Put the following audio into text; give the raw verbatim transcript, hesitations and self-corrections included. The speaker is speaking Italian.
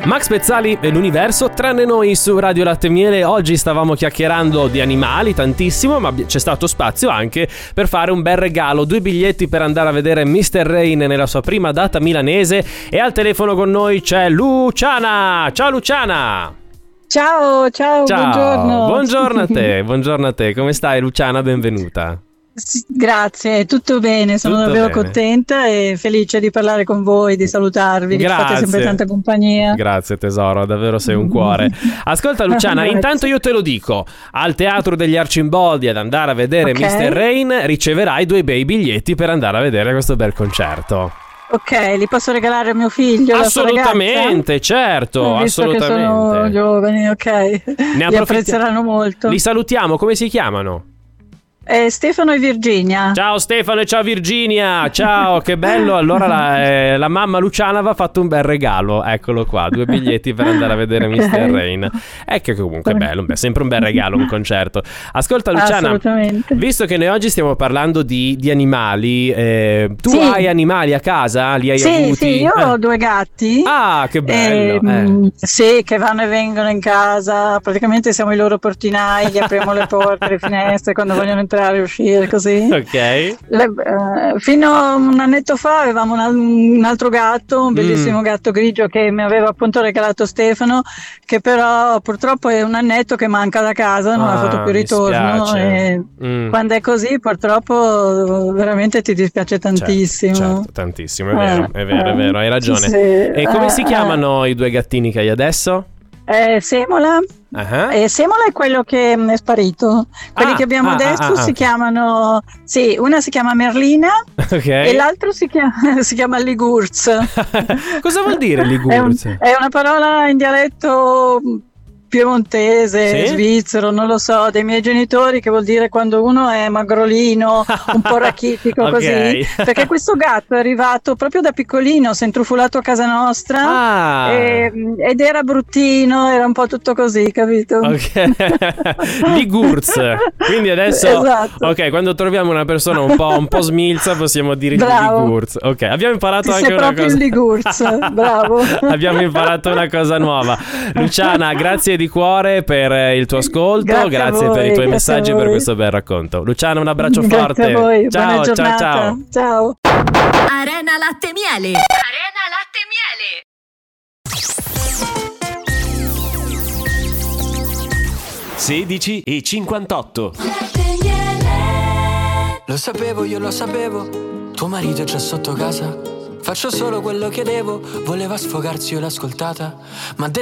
Max Pezzali e l'universo tranne noi su Radio Latte e Miele. Oggi stavamo chiacchierando di animali tantissimo, ma c'è stato spazio anche per fare un bel regalo, due biglietti per andare a vedere mister Rain nella sua prima data milanese. E al telefono con noi c'è Luciana. Ciao Luciana. Ciao, ciao, ciao. buongiorno. Buongiorno a te, buongiorno a te. Come stai Luciana? Benvenuta. Sì, grazie, tutto bene, sono tutto davvero bene. Contenta e felice di parlare con voi, di salutarvi, Grazie. Che fate sempre tanta compagnia. Grazie tesoro, davvero sei un cuore. Ascolta Luciana, intanto io te lo dico, al Teatro degli Arcimboldi ad andare a vedere Okay. mister Rain riceverai due bei biglietti per andare a vedere questo bel concerto. Ok, li posso regalare a mio figlio? alla sua Assolutamente, ragazza? certo, Visto che sono assolutamente. giovani, ok, Ne li approfitti- apprezzeranno molto. Li salutiamo, come si chiamano? Eh, Stefano e Virginia. Ciao Stefano e ciao Virginia, ciao, che bello. Allora la, eh, la mamma Luciana va fatto un bel regalo, eccolo qua, due biglietti per andare a vedere Ok. mister Rain. È che comunque è bello, beh, sempre un bel regalo, un concerto. Ascolta Luciana, Assolutamente. visto che noi oggi stiamo parlando di, di animali, eh, tu Sì. hai animali a casa? Li hai Sì, avuti? sì, io Ah. ho due gatti. Ah, che bello. Ehm, eh. Sì, che vanno e vengono in casa, praticamente siamo i loro portinai, gli apriamo le porte, le finestre quando vogliono entrare e uscire, così. Ok. Le- eh, fino a un annetto fa avevamo un, al- un altro gatto, un bellissimo Mm. gatto grigio che mi aveva appunto regalato Stefano, che però purtroppo è un annetto che manca da casa, non Ah, ha fatto più mi ritorno. spiace. E Mm. quando è così, purtroppo veramente ti dispiace tantissimo. Certo, certo, tantissimo, è vero, Eh, è vero, è vero, hai ragione. sì, E come eh, si eh. chiamano i due gattini che hai adesso? Eh, Semola. Ah. Eh, Semola è quello che mm, è sparito. Quelli Ah, che abbiamo ah, adesso ah, ah, si ok. chiamano, sì, una si chiama Merlina Ok. e l'altro si chiama, si chiama Ligurz. Cosa vuol dire È, un- Ligurz? è una parola in dialetto piemontese, Sì? svizzero, non lo so, dei miei genitori, che vuol dire quando uno è magrolino, un po' rachitico, Ok. così. Perché questo gatto è arrivato proprio da piccolino, si è intrufolato a casa nostra. Ah. E- ed era bruttino, era un po' tutto così, capito? Ok. Ligurz. Quindi adesso Esatto. ok, quando troviamo una persona un po', un po' smilza possiamo dire Bravo. Ligurz. Ok, abbiamo imparato Sì, anche sei una proprio cosa. il Ligurz, bravo. Abbiamo imparato una cosa nuova. Luciana, grazie di cuore per il tuo ascolto, Grazie a grazie voi, per i tuoi grazie messaggi a e per voi. questo bel racconto. Luciana, un abbraccio Grazie forte. a voi, buona Ciao, ciao, giornata. ciao. Ciao. Arena Latte e Miele. Arena Latte e Miele. sedici e cinquantotto. Lo sapevo, io lo sapevo, tuo marito è già sotto casa. Faccio solo quello che devo, voleva sfogarsi, io l'ho ascoltata. Ma